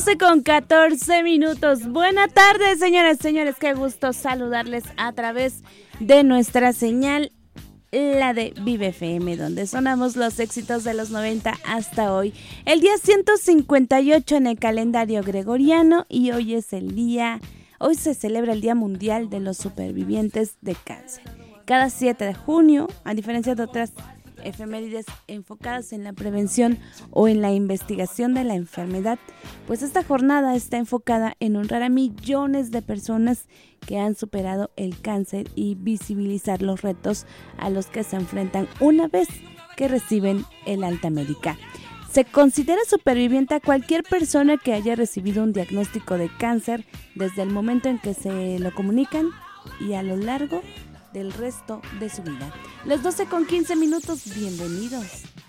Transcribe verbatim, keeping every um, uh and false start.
doce con catorce minutos. Buenas tardes, señoras y señores. Qué gusto saludarles a través de nuestra señal, la de Vive F M, donde sonamos los éxitos de los noventa hasta hoy. El día ciento cincuenta y ocho en el calendario gregoriano, y hoy es el día, hoy se celebra el Día Mundial de los Supervivientes de Cáncer. Cada siete de junio, a diferencia de otras efemérides enfocadas en la prevención o en la investigación de la enfermedad, pues esta jornada está enfocada en honrar a millones de personas que han superado el cáncer y visibilizar los retos a los que se enfrentan una vez que reciben el alta médica. Se considera superviviente a cualquier persona que haya recibido un diagnóstico de cáncer desde el momento en que se lo comunican y a lo largo del resto de su vida. Las doce con quince minutos, bienvenidos.